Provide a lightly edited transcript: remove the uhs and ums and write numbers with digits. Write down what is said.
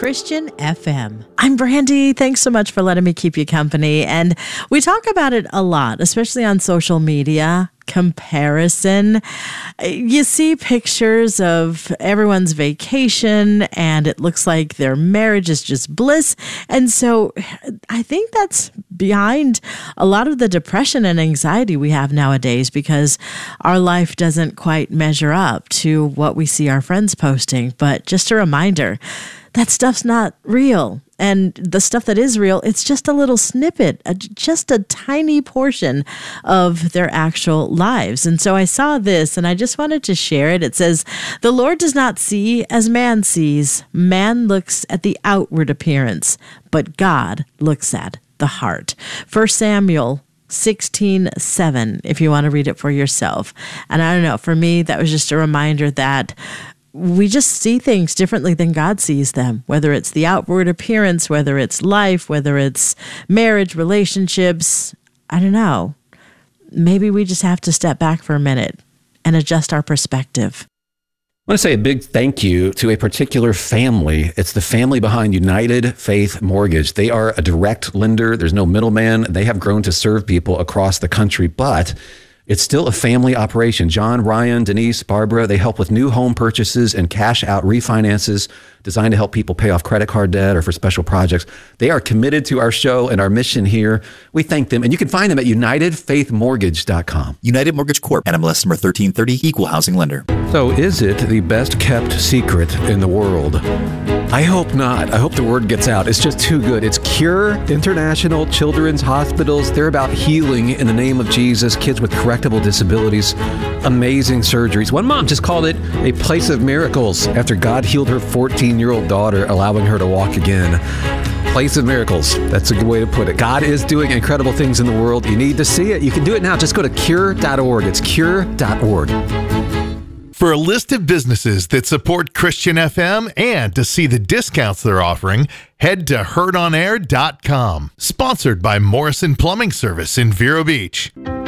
Christian FM. I'm Brandy. Thanks so much for letting me keep you company. And we talk about it a lot, especially on social media. Comparison. You see pictures of everyone's vacation and it looks like their marriage is just bliss. And so I think that's behind a lot of the depression and anxiety we have nowadays, because our life doesn't quite measure up to what we see our friends posting. But just a reminder, that stuff's not real. And the stuff that is real, it's just a little snippet, just a tiny portion of their actual lives. And so I saw this and I just wanted to share it. It says, "The Lord does not see as man sees. Man looks at the outward appearance, but God looks at the heart." 1 Samuel 16:7, if you want to read it for yourself. And I don't know, for me, that was just a reminder that we just see things differently than God sees them, whether it's the outward appearance, whether it's life, whether it's marriage, relationships. I don't know. Maybe we just have to step back for a minute and adjust our perspective. I want to say a big thank you to a particular family. It's the family behind United Faith Mortgage. They are a direct lender. There's no middleman. They have grown to serve people across the country, but it's still a family operation. John, Ryan, Denise, Barbara, they help with new home purchases and cash out refinances designed to help people pay off credit card debt or for special projects. They are committed to our show and our mission here. We thank them. And you can find them at UnitedFaithMortgage.com. United Mortgage Corp. NMLS number 1330, Equal Housing Lender. So is it the best kept secret in the world? I hope not. I hope the word gets out. It's just too good. It's Cure International Children's Hospitals. They're about healing in the name of Jesus, kids with correctable disabilities, amazing surgeries. One mom just called it a place of miracles after God healed her 14-year-old daughter, allowing her to walk again. Place of miracles. That's a good way to put it. God is doing incredible things in the world. You need to see it. You can do it now. Just go to cure.org. It's cure.org. For a list of businesses that support Christian FM and to see the discounts they're offering, head to heardonair.com. Sponsored by Morrison Plumbing Service in Vero Beach.